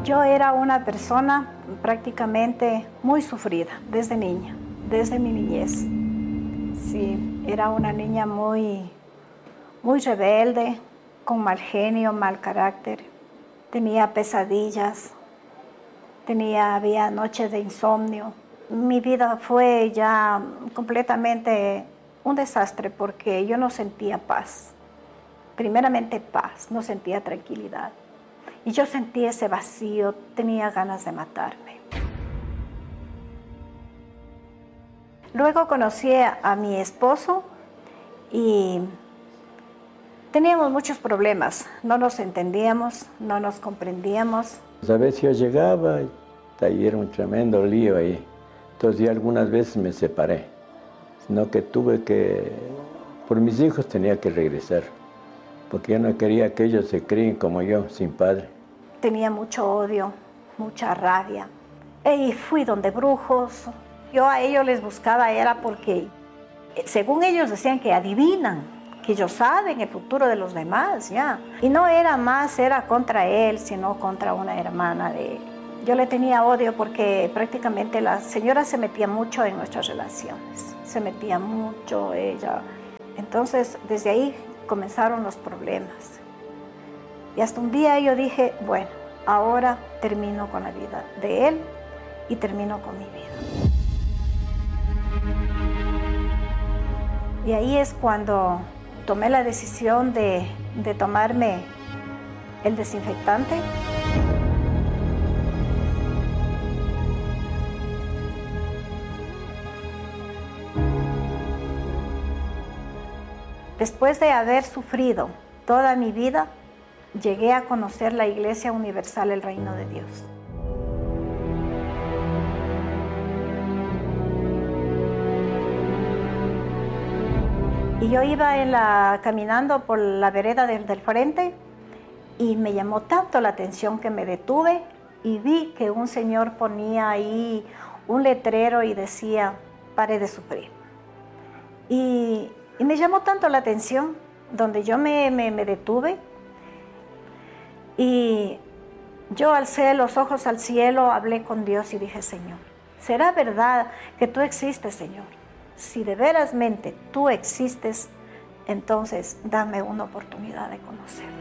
Yo era una persona prácticamente muy sufrida desde niña, desde mi niñez. Sí, era una niña muy rebelde, con mal genio, mal carácter. Tenía pesadillas, había noches de insomnio. Mi vida fue ya completamente un desastre porque yo no sentía paz. Primeramente paz, no sentía tranquilidad. Y yo sentía ese vacío, tenía ganas de matarme. Luego conocí a mi esposo y teníamos muchos problemas. No nos entendíamos, no nos comprendíamos. A veces yo llegaba y ahí era un tremendo lío ahí. Entonces yo algunas veces me separé, sino que por mis hijos tenía que regresar, porque yo no quería que ellos se críen como yo, sin padre. Tenía mucho odio, mucha rabia. Y fui donde brujos. Yo a ellos les buscaba era porque, según ellos decían que adivinan, que ellos saben el futuro de los demás, ya. Y no era contra él, sino contra una hermana de él. Yo le tenía odio porque prácticamente la señora se metía mucho en nuestras relaciones. Se metía mucho ella. Entonces, desde ahí comenzaron los problemas. Y hasta un día yo dije, bueno, ahora termino con la vida de él y termino con mi vida. Y ahí es cuando tomé la decisión de tomarme el desinfectante. Después de haber sufrido toda mi vida, llegué a conocer la Iglesia Universal, el Reino de Dios. Y yo iba caminando por la vereda del frente y me llamó tanto la atención que me detuve y vi que un señor ponía ahí un letrero y decía, pare de sufrir. Y me llamó tanto la atención, donde yo me detuve y yo alcé los ojos al cielo, hablé con Dios y dije, Señor, ¿será verdad que tú existes, Señor? Si de verasmente tú existes, entonces dame una oportunidad de conocerte.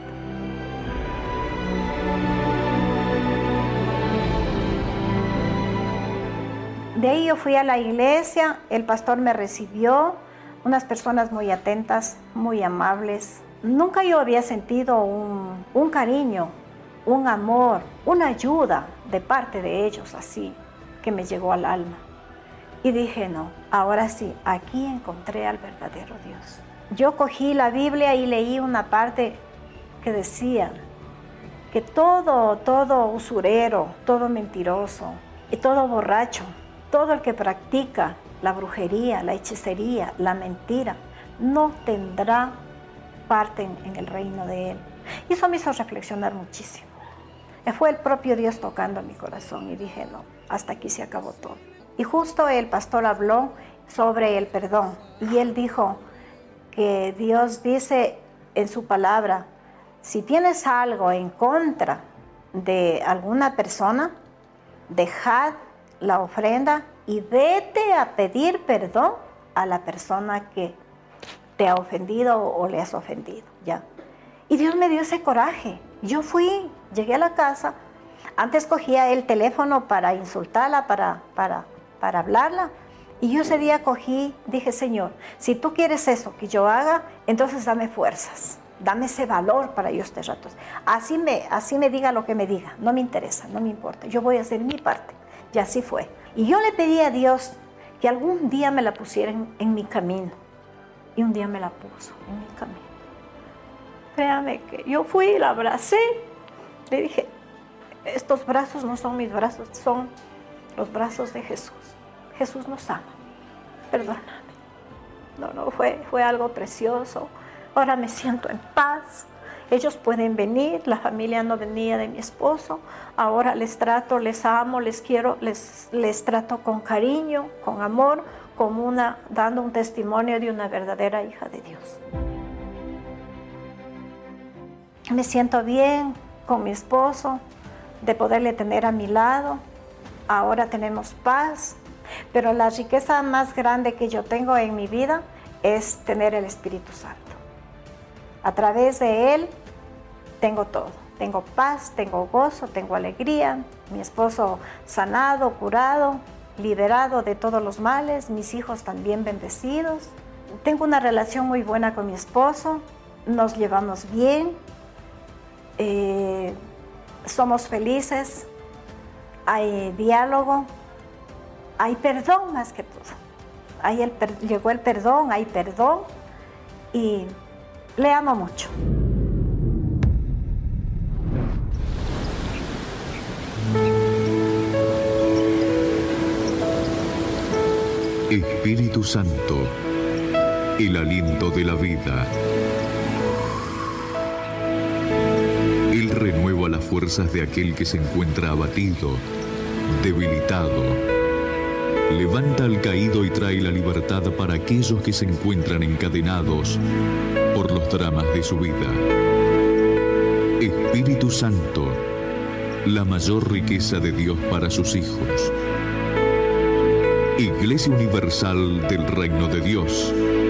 De ahí yo fui a la iglesia, el pastor me recibió, unas personas muy atentas, muy amables. Nunca yo había sentido un cariño, un amor, una ayuda de parte de ellos así, que me llegó al alma. Y dije, no, ahora sí, aquí encontré al verdadero Dios. Yo cogí la Biblia y leí una parte que decía que todo usurero, todo mentiroso y todo borracho, todo el que practica la brujería, la hechicería, la mentira, no tendrá parte en el reino de Él. Y eso me hizo reflexionar muchísimo. Fue el propio Dios tocando mi corazón y dije, no, hasta aquí se acabó todo. Y justo el pastor habló sobre el perdón y él dijo que Dios dice en su palabra, si tienes algo en contra de alguna persona, dejad la ofrenda y vete a pedir perdón a la persona que te ha ofendido o le has ofendido, ¿ya? Y Dios me dio ese coraje. Yo llegué a la casa, antes cogía el teléfono para insultarla, para hablarla, y yo ese día dije, Señor, si tú quieres eso que yo haga, entonces dame fuerzas, dame ese valor para yo este rato. Así me diga lo que me diga, no me interesa, no me importa, yo voy a hacer mi parte. Y así fue. Y yo le pedí a Dios que algún día me la pusiera en mi camino. Y un día me la puso en mi camino. Créame que yo fui, la abracé, le dije, estos brazos no son mis brazos, son los brazos de Jesús. Jesús nos ama, perdóname. No, fue algo precioso. Ahora me siento en paz. Ellos pueden venir, la familia no venía de mi esposo. Ahora les trato, les amo, les quiero, les trato con cariño, con amor, dando un testimonio de una verdadera hija de Dios. Me siento bien con mi esposo, de poderle tener a mi lado. Ahora tenemos paz, pero la riqueza más grande que yo tengo en mi vida es tener el Espíritu Santo. A través de Él tengo todo. Tengo paz, tengo gozo, tengo alegría. Mi esposo sanado, curado, liberado de todos los males. Mis hijos también bendecidos. Tengo una relación muy buena con mi esposo. Nos llevamos bien. Somos felices. Hay diálogo. Hay perdón más que todo. Llegó el perdón, hay perdón. Y le amo mucho. Espíritu Santo, el aliento de la vida. Él renueva las fuerzas de aquel que se encuentra abatido, debilitado. Levanta al caído y trae la libertad para aquellos que se encuentran encadenados por los dramas de su vida. Espíritu Santo, la mayor riqueza de Dios para sus hijos. Iglesia Universal del Reino de Dios.